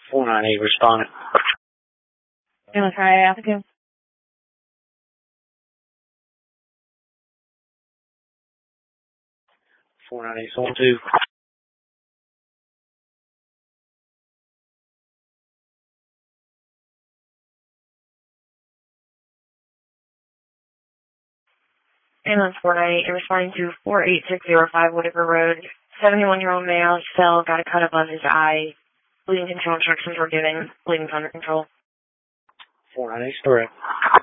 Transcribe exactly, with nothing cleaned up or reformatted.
four nine eight, responding. Ambulance try applicant. four nine eight, one two. Ambulance four nine eight, responding to four eight six zero five Whitaker Road. seventy-one-year-old male, fell, got a cut above his eye. Bleeding control instructions were given. Bleeding's under control. four nine eight, correct.